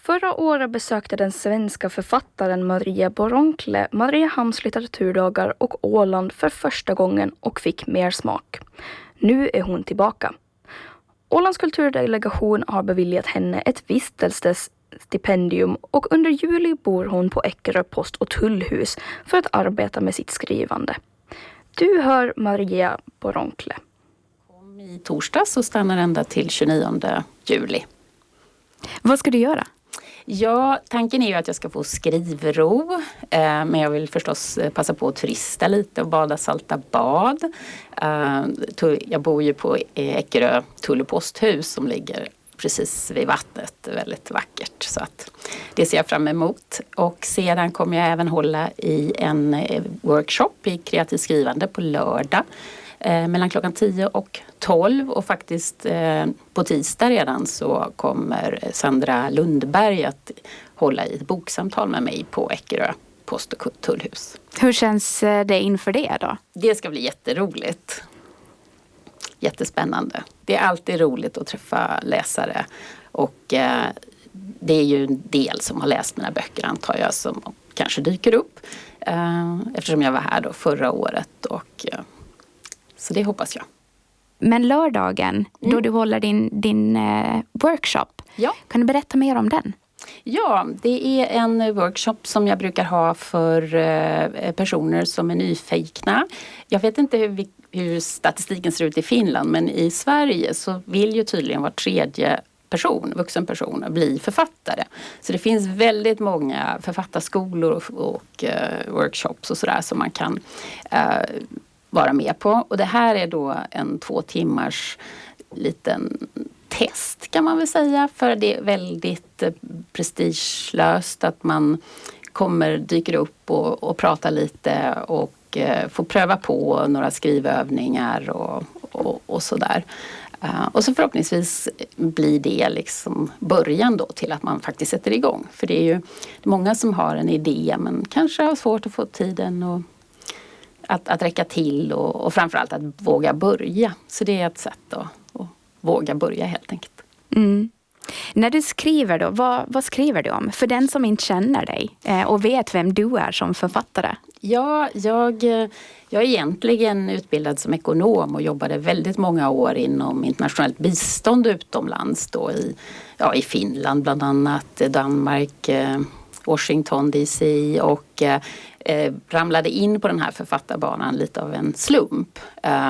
Förra året besökte den svenska författaren Maria Boronkle Mariehamns litteraturdagar och Åland för första gången och fick mer smak. Nu är hon tillbaka. Ålands kulturdelegation har beviljat henne ett vistelsestipendium och under juli bor hon på Eckerö post- och tullhus för att arbeta med sitt skrivande. Du hör Maria Boronkle. Kom i torsdags och stannar ända till 29 juli. Vad ska du göra? Ja, tanken är ju att jag ska få skrivro, men jag vill förstås passa på att turista lite och bada salta bad. Jag bor ju på Eckerö tull- och posthus som ligger precis vid vattnet, väldigt vackert, så att det ser jag fram emot. Och sedan kommer jag även hålla i en workshop i kreativt skrivande på lördag. Mellan klockan 10 och 12 och faktiskt på tisdag redan så kommer Sandra Lundberg att hålla i ett boksamtal med mig på Eckerö post- och tullhus. Hur känns det inför det då? Det ska bli jätteroligt. Jättespännande. Det är alltid roligt att träffa läsare och det är ju en del som har läst mina böcker antar jag som kanske dyker upp eftersom jag var här då förra året och så det hoppas jag. Men lördagen, då du håller din workshop, kan du berätta mer om den? Ja, det är en workshop som jag brukar ha för personer som är nyfikna. Jag vet inte hur statistiken ser ut i Finland, men i Sverige så vill ju tydligen var tredje vuxen person bli författare. Så det finns väldigt många författarskolor och workshops och sådär som man kan vara med på. Och det här är då en 2 timmars liten test kan man väl säga. För det är väldigt prestigelöst att man dyker upp och pratar lite och får pröva på några skrivövningar och sådär. Och så förhoppningsvis blir det liksom början då till att man faktiskt sätter igång. För det är ju många som har en idé men kanske har svårt att få tiden och att räcka till och framförallt att våga börja. Så det är ett sätt att våga börja helt enkelt. Mm. När du skriver då, vad skriver du om? För den som inte känner dig och vet vem du är som författare. Ja, jag är egentligen utbildad som ekonom och jobbade väldigt många år inom internationellt bistånd utomlands då i Finland bland annat, Danmark, Washington DC och ramlade in på den här författarbanan lite av en slump.